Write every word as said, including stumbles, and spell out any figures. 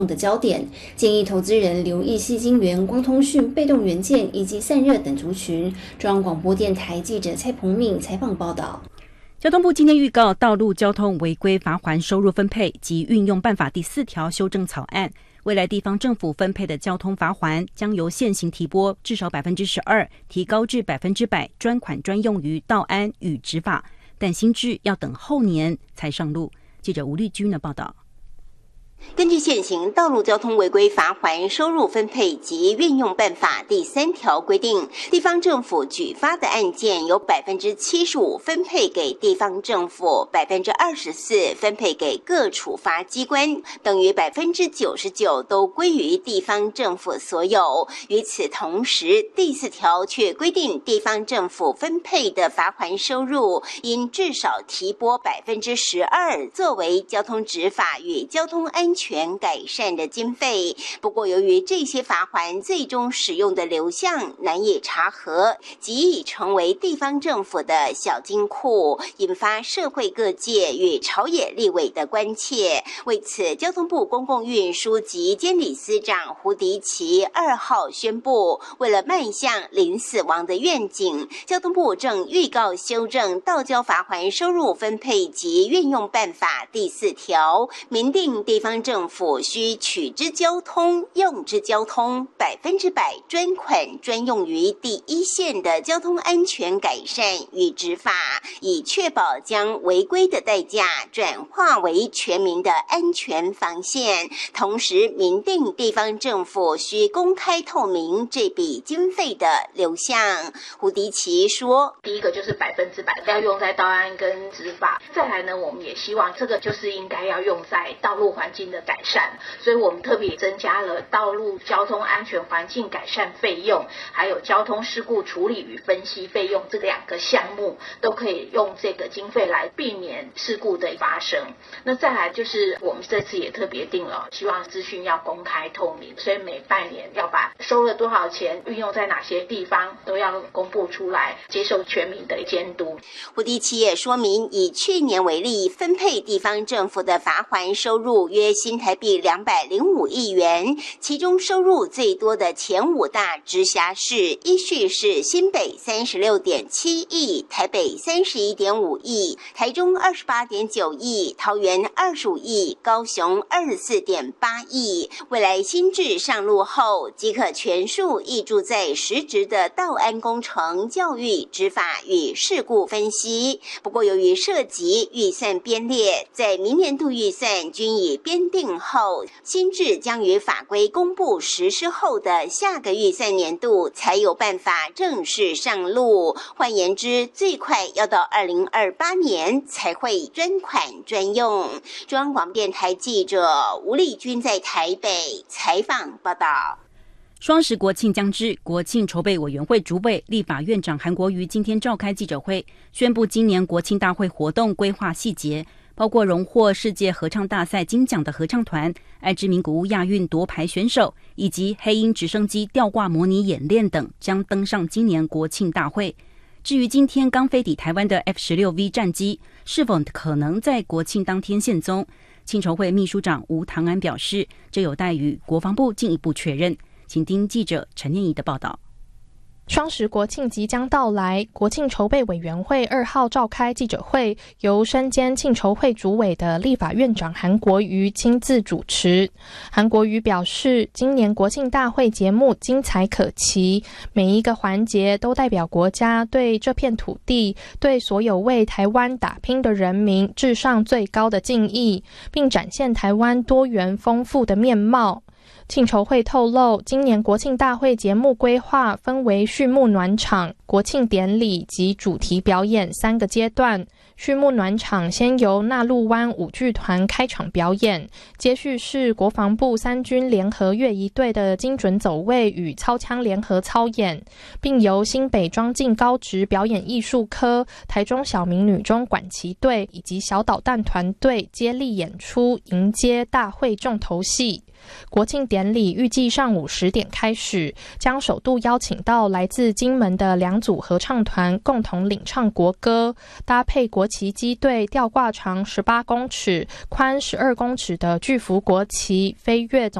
的焦点，建议投资人留意矽晶圆、光通讯、被动元件以及散热等族群。中央广播电台记者蔡鹏敏采访报道。 交通部今天预告道路交通违规罚锾收入分配及运用办法第四条修正草案，未来地方政府分配的交通罚锾将由现行提拨至少 百分之十二 提高至 百分之百， 专款专用于道安与执法，但新制要等后年才上路。记者吴丽君的报道。 根据现行道路交通违规罚锾收入分配及运用办法第三条规定，地方政府举发的案件有 百分之七十五 分配给地方政府， 百分之二十四 分配给各处罚机关，等于 百分之九十九 都归于地方政府所有。与此同时，第四条却规定地方政府分配的罚锾收入应至少提拨 百分之十二 作为交通执法与交通安全改善的经费。不过由于这些罚锾最终使用的流向难以查核，即已成为地方政府的小金库，引发社会各界与朝野立委的关切。为此，交通部公共运输及监理司长胡迪奇二号宣布，为了迈向零死亡的愿景，交通部正预告修正道交罚锾收入分配及运用办法第四条，明定地方政府需取之交通、用之交通，百分之百专款专用于第一线的交通安全改善与执法，以确保将违规的代价转化为全民的安全防线。同时，明定地方政府需公开透明这笔经费的流向。胡迪奇说：“ 第一个就是百分之百要用在道安跟执法，再来呢，我们也希望这个就是应该要用在道路环境的改善，所以我们特别增加了道路交通安全环境改善费用，还有交通事故处理与分析费用这两个项目，都可以用这个经费来避免事故的发生。那再来就是我们这次也特别定了，希望资讯要公开透明，所以每半年要把收了多少钱，运用在哪些地方，都要公布出来，接受全民的监督。” 胡迪奇也说明，以去年为例，分配地方政府的罚锾收入约新台币两百零五亿元，其中收入最多的前五大直辖市依序是新北 三十六点七亿、台北 三十一点五亿、台中 二十八点九亿、桃园二十五亿、高雄 二十四点八亿。未来新制上路后，即可全数挹注在实质的道安工程、教育、执法与事故分析。不过由于涉及预算编列，在明年度预算均已编定后，新制将于法规公布实施后的下个预算年度才有办法正式上路。换言之，最快要到二零二八年才会专款专用。中央广播电台记者吴丽君在台北采访报道。 双十国庆将至，国庆筹备委员会主委立法院长韩国瑜今天召开记者会，宣布今年国庆大会活动规划细节，包括荣获世界合唱大赛金奖的合唱团、爱知名古屋亚运夺牌选手，以及黑鹰直升机吊挂模拟演练等，将登上今年国庆大会。至于今天刚飞抵台湾的 F 十六 V 战机是否可能在国庆当天现踪，庆筹会秘书长吴唐安表示，这有待于国防部进一步确认。请听记者陈念怡的报道。 双十国庆即将到来，国庆筹备委员会二号召开记者会，由身兼庆筹会主委的立法院长韩国瑜亲自主持。韩国瑜表示，今年国庆大会节目精彩可期，每一个环节都代表国家对这片土地、对所有为台湾打拼的人民致上最高的敬意，并展现台湾多元丰富的面貌。庆筹会透露，今年国庆大会节目规划分为序幕暖场、国庆典礼及主题表演三个阶段。序幕暖场先由纳陆湾舞剧团开场表演，接续是国防部三军联合乐仪队的精准走位与操枪联合操演，并由新北庄敬高职表演艺术科、台中小明女中管旗队以及小导弹团队接力演出，迎接大会重头戏。 国庆典礼预计上午十点开始，将首度邀请到来自金门的两组合唱团共同领唱国歌，搭配国旗机队吊挂长十八公尺、宽十二公尺的巨幅国旗飞越总